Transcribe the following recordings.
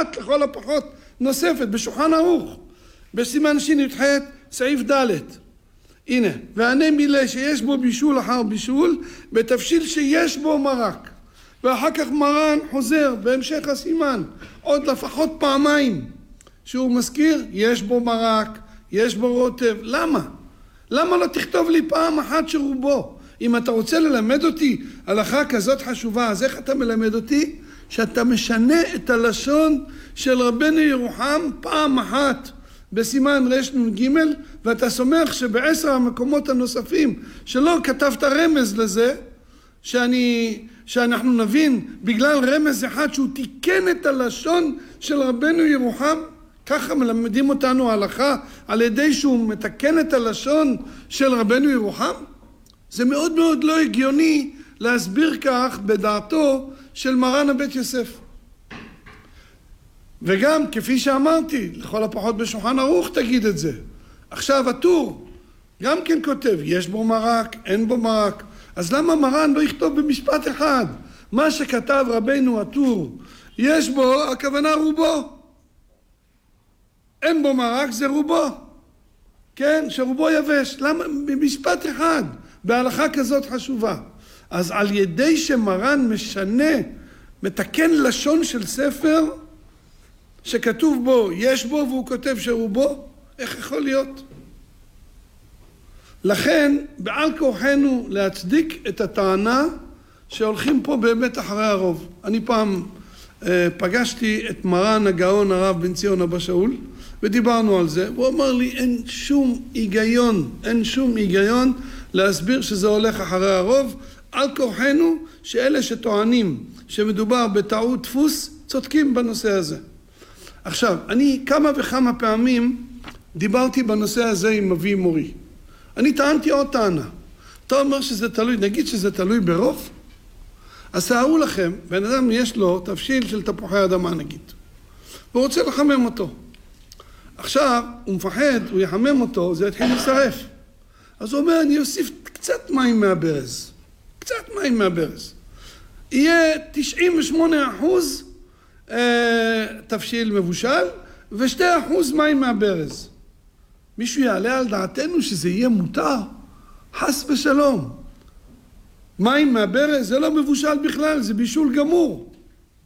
אחת לכל הפחות נוספת בשולחן ערוך, בסימן שי"ח סעיף ד'. הנה, והנה מילה שיש בו בישול אחר בישול, בתבשיל שיש בו מרק. ואחר כך מרן חוזר בהמשך הסימן, עוד לפחות פעמיים, שהוא מזכיר, יש בו מרק, יש בו רוטב. למה? למה לא תכתוב לי פעם אחת שרובו? אם אתה רוצה ללמד אותי הלכה כזאת חשובה, אז איך אתה מלמד אותי? שאתה משנה את הלשון של רבנו ירוחם פעם אחת בסימן רנ"ג, ואתה סומך שב10 המקומות הנוספים שלא כתבת רמז לזה, שאנחנו נבין בגלל רמז אחד שהוא תיקן את הלשון של רבנו ירוחם. ככה מלמדים אותנו ההלכה, על ידי שהוא מתקן את הלשון של רבנו ירוחם. זה מאוד מאוד לא הגיוני להסביר כך בדעתו של מרן הבית יוסף. וגם כפי שאמרתי, לכל הפחות בשולחן ערוך תגיד את זה. עכשיו הטור גם כן כותב, יש בו מרק, אין בו מרק. אז למה מרן לא יכתוב במשפט אחד? מה שכתב רבנו הטור, יש בו, הכוונה רובו. אין בו מרק, זה רובו. כן, שרובו יבש. למה? במשפט אחד, בהלכה כזאת חשובה. אז על ידי שמרן משנה, מתקן לשון של ספר, שכתוב בו, יש בו, והוא כותב שרובו, איך יכול להיות? לכן, בעל כוחנו להצדיק את הטענה שהולכים פה באמת אחרי הרוב. אני פעם פגשתי את מרן הגאון הרב בן ציון אבא שאול, ודיברנו על זה, והוא אמר לי, אין שום היגיון להסביר שזה הולך אחרי הרוב. על כוחנו שאלה שטוענים שמדובר בטעות דפוס, צודקים בנושא הזה. עכשיו, אני כמה וכמה פעמים דיברתי בנושא הזה עם אבי מורי. אני טענתי עוד טענה. אתה אומר שזה תלוי, נגיד שזה תלוי ברוב? אז תארו לכם, בן אדם יש לו תבשיל של תפוחי אדמה נגיד, והוא רוצה לחמם אותו. עכשיו, הוא מפחד, הוא יחמם אותו, זה יתחיל להישרף. אז הוא אומר, אני אוסיף קצת מים מהברז. קצת מים מהברז. יהיה 98% תבשיל מבושל, ו2% מים מהברז. מישהו יעלה על דעתנו שזה יהיה מותר? חס ושלום. מים מהברז זה לא מבושל בכלל, זה בישול גמור.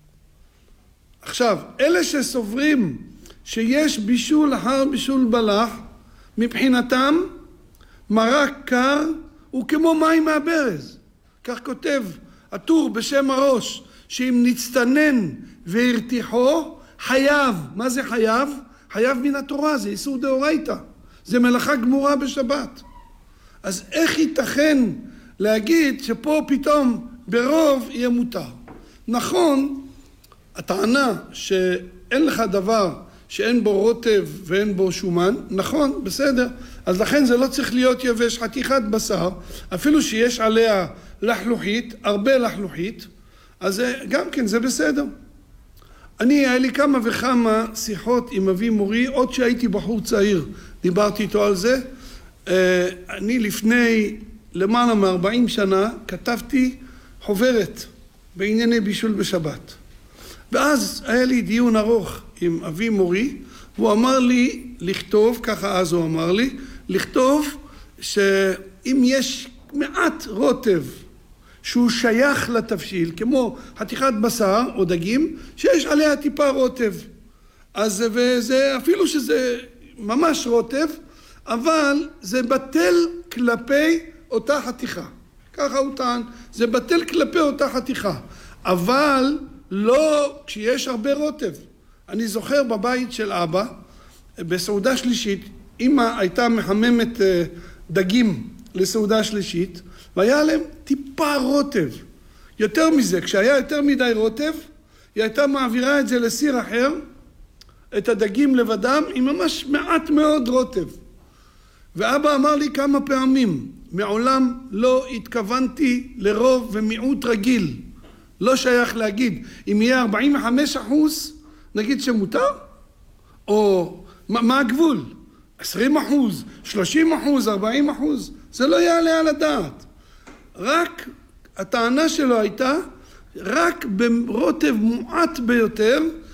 עכשיו, אלה שסוברים שיש בישול אחר בישול בלח, מבחינתם מרק קר הוא כמו מים מהברז. כך כותב הטור בשם הראש, שאם נצטנן והרתיחו, חייב. מה זה חייב? חייב מן התורה, זה איסור דאורייתא. זה מלאכה גמורה בשבת. אז איך ייתכן להגיד שפה פתאום ברוב יהיה מותר? נכון, הטענה שאין לך דבר שאין בו רוטב ואין בו שומן, נכון, בסדר. אז לכן זה לא צריך להיות יבש, חתיכת בשר, אפילו שיש עליה לחלוכית, הרבה לחלוכית, אז גם כן זה בסדר. היה לי כמה וכמה שיחות עם אבי מורי, עוד שהייתי בחור צעיר, דיברתי איתו על זה. אני לפני למעלה מ-40 שנה כתבתי חוברת בענייני בישול בשבת. ואז היה לי דיון ארוך עם אבי מורי, והוא אמר לי לכתוב, ככה אז הוא אמר לי, לכתוב שאם יש מעט רוטב שהוא שייך לתבשיל, כמו חתיכת בשר או דגים, שיש עליה טיפה רוטב. אז וזה, אפילו שזה ממש רוטב, אבל זה בטל כלפי אותה חתיכה. ככה הוא טען, זה בטל כלפי אותה חתיכה. אבל לא כשיש הרבה רוטב. אני זוכר בבית של אבא, בסעודה שלישית, אמא הייתה מחממת דגים לסעודה שלישית, והיה להם טיפה רוטב. יותר מזה, כשהיה יותר מדי רוטב, היא הייתה מעבירה את זה לסיר אחר, את הדגים לבדם, עם ממש מעט מאוד רוטב. ואבא אמר לי כמה פעמים, מעולם לא התכוונתי לרוב ומיעוט רגיל. לא שייך להגיד, אם יהיה 45%, נגיד שמותר? או מה הגבול? 20%, 30%, 40%? זה לא יעלה על הדעת. רק, הטענה שלו הייתה, רק ברוטב מועט ביותר,